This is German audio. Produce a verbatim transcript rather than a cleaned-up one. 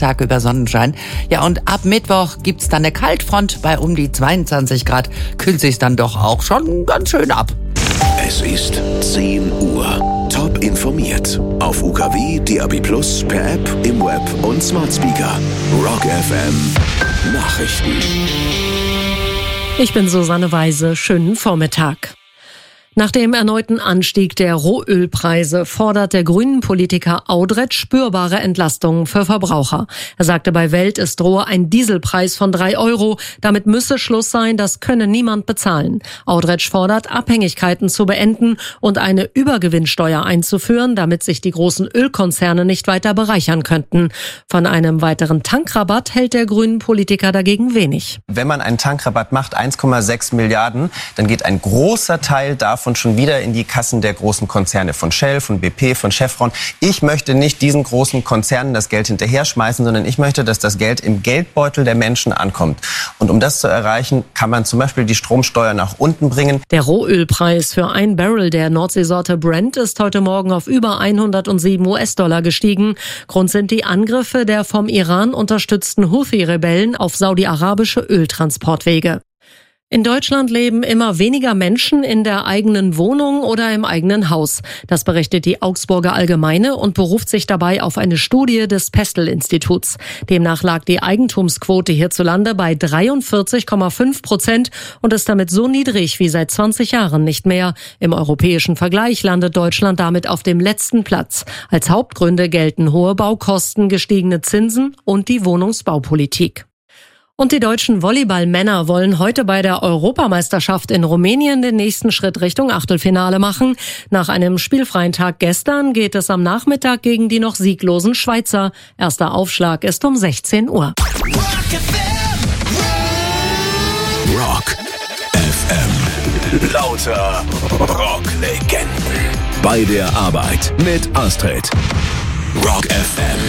Tag über Sonnenschein. Ja, und ab Mittwoch gibt's dann eine Kaltfront bei um die zweiundzwanzig Grad. Kühlt sich's dann doch auch schon ganz schön ab. Es ist zehn Uhr. Top informiert. Auf U K W, D A B plus, per App, im Web und Smart Speaker. Rock F M. Nachrichten. Ich bin Susanne Weise. Schönen Vormittag. Nach dem erneuten Anstieg der Rohölpreise fordert der Grünen-Politiker Audretsch spürbare Entlastungen für Verbraucher. Er sagte bei Welt, es drohe ein Dieselpreis von drei Euro. Damit müsse Schluss sein, das könne niemand bezahlen. Audretsch fordert, Abhängigkeiten zu beenden und eine Übergewinnsteuer einzuführen, damit sich die großen Ölkonzerne nicht weiter bereichern könnten. Von einem weiteren Tankrabatt hält der Grünen-Politiker dagegen wenig. Wenn man einen Tankrabatt macht, eins Komma sechs Milliarden, dann geht ein großer Teil davon und schon wieder in die Kassen der großen Konzerne von Shell, von B P, von Chevron. Ich möchte nicht diesen großen Konzernen das Geld hinterher schmeißen, sondern ich möchte, dass das Geld im Geldbeutel der Menschen ankommt. Und um das zu erreichen, kann man zum Beispiel die Stromsteuer nach unten bringen. Der Rohölpreis für ein Barrel der Nordseesorte Brent ist heute Morgen auf über hundertsieben US-Dollar gestiegen. Grund sind die Angriffe der vom Iran unterstützten Houthi-Rebellen auf saudi-arabische Öltransportwege. In Deutschland leben immer weniger Menschen in der eigenen Wohnung oder im eigenen Haus. Das berichtet die Augsburger Allgemeine und beruft sich dabei auf eine Studie des Pestel-Instituts. Demnach lag die Eigentumsquote hierzulande bei dreiundvierzig Komma fünf Prozent und ist damit so niedrig wie seit zwanzig Jahren nicht mehr. Im europäischen Vergleich landet Deutschland damit auf dem letzten Platz. Als Hauptgründe gelten hohe Baukosten, gestiegene Zinsen und die Wohnungsbaupolitik. Und die deutschen Volleyballmänner wollen heute bei der Europameisterschaft in Rumänien den nächsten Schritt Richtung Achtelfinale machen. Nach einem spielfreien Tag gestern geht es am Nachmittag gegen die noch sieglosen Schweizer. Erster Aufschlag ist um sechzehn Uhr. Rock F M. Lauter Rocklegenden. Bei der Arbeit mit Astrid. Rock F M.